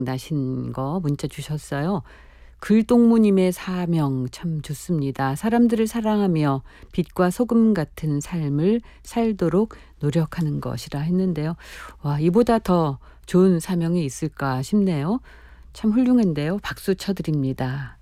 나신 거 문자 주셨어요. 글동무님의 사명 참 좋습니다. 사람들을 사랑하며 빛과 소금 같은 삶을 살도록 노력하는 것이라 했는데요. 와, 이보다 더 좋은 사명이 있을까 싶네요. 참 훌륭한데요. 박수 쳐드립니다.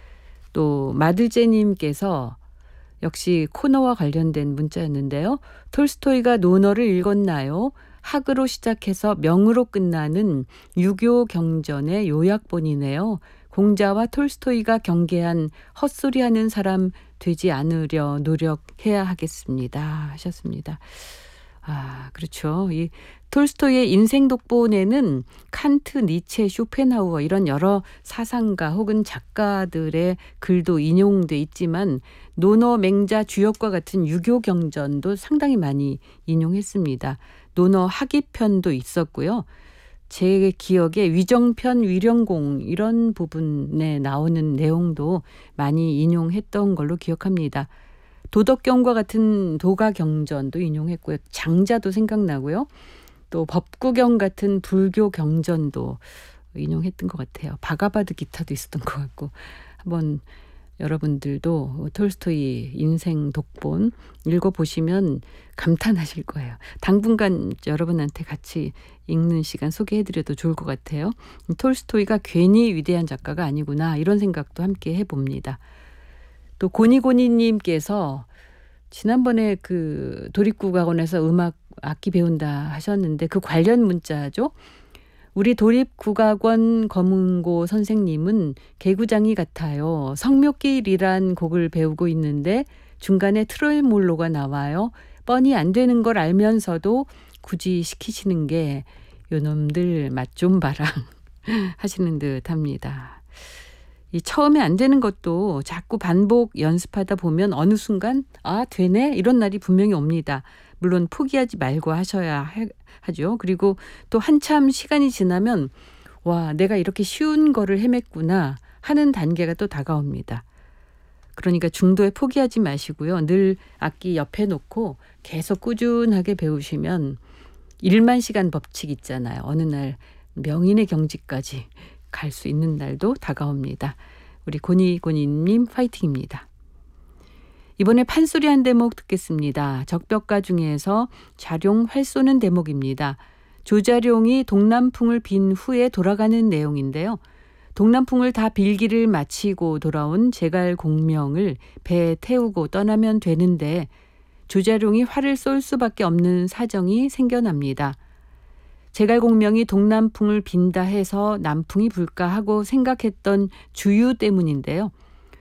또 마들제님께서 역시 코너와 관련된 문자였는데요. 톨스토이가 논어를 읽었나요? 학으로 시작해서 명으로 끝나는 유교 경전의 요약본이네요. 공자와 톨스토이가 경계한 헛소리하는 사람 되지 않으려 노력해야 하겠습니다. 하셨습니다. 아, 그렇죠. 이 톨스토이의 인생 독본에는 칸트, 니체, 쇼펜하우어 이런 여러 사상가 혹은 작가들의 글도 인용돼 있지만 논어, 맹자, 주역과 같은 유교 경전도 상당히 많이 인용했습니다. 논어 학이편도 있었고요. 제 기억에 위정편, 위령공 이런 부분에 나오는 내용도 많이 인용했던 걸로 기억합니다. 도덕경과 같은 도가경전도 인용했고요. 장자도 생각나고요. 또 법구경 같은 불교 경전도 인용했던 것 같아요. 바가바드 기타도 있었던 것 같고 한번 여러분들도 톨스토이 인생 독본 읽어보시면 감탄하실 거예요. 당분간 여러분한테 같이 읽는 시간 소개해드려도 좋을 것 같아요. 톨스토이가 괜히 위대한 작가가 아니구나 이런 생각도 함께 해봅니다. 또 고니고니님께서 지난번에 그 도립국악원에서 음악 악기 배운다 하셨는데 그 관련 문자죠. 우리 도립국악원 검은고 선생님은 개구장이 같아요. 성묘길이란 곡을 배우고 있는데 중간에 트롤몰로가 나와요. 뻔히 안 되는 걸 알면서도 굳이 시키시는 게 요놈들 맛 좀 봐라 하시는 듯 합니다. 이 처음에 안 되는 것도 자꾸 반복 연습하다 보면 어느 순간 아 되네 이런 날이 분명히 옵니다. 물론 포기하지 말고 하셔야 하죠. 그리고 또 한참 시간이 지나면 와 내가 이렇게 쉬운 거를 헤맸구나 하는 단계가 또 다가옵니다. 그러니까 중도에 포기하지 마시고요. 늘 악기 옆에 놓고 계속 꾸준하게 배우시면 1만 시간 법칙 있잖아요. 어느 날 명인의 경지까지 갈 수 있는 날도 다가옵니다. 우리 고니고니님 파이팅입니다. 이번에 판소리 한 대목 듣겠습니다. 적벽가 중에서 자룡 활 쏘는 대목입니다. 조자룡이 동남풍을 빈 후에 돌아가는 내용인데요. 동남풍을 다 빌기를 마치고 돌아온 제갈공명을 배에 태우고 떠나면 되는데 조자룡이 활을 쏠 수밖에 없는 사정이 생겨납니다. 제갈공명이 동남풍을 빈다 해서 남풍이 불까 하고 생각했던 주유 때문인데요.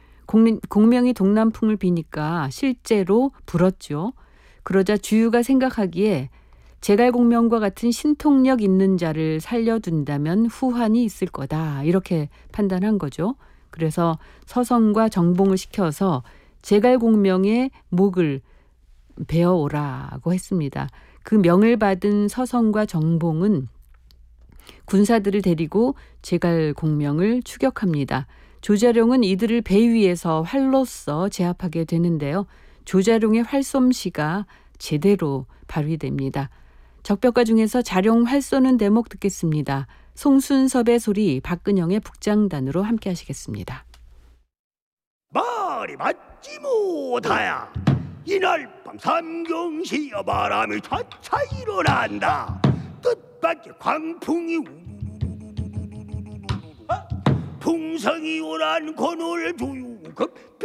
공명이 동남풍을 비니까 실제로 불었죠. 그러자 주유가 생각하기에 제갈공명과 같은 신통력 있는 자를 살려둔다면 후환이 있을 거다 이렇게 판단한 거죠. 그래서 서성과 정봉을 시켜서 제갈공명의 목을 베어오라고 했습니다. 그 명을 받은 서성과 정봉은 군사들을 데리고 제갈공명을 추격합니다. 조자룡은 이들을 배 위에서 활로써 제압하게 되는데요. 조자룡의 활솜씨가 제대로 발휘됩니다. 적벽가 중에서 자룡 활 쏘는 대목 듣겠습니다. 송순섭의 소리, 박근영의 북장단으로 함께 하시겠습니다. 말이 맞지 못하야 이날 밤 삼경시여 바람이 차차 일어난다. 뜻밖의 광풍이 풍성이 오란 권을 조유급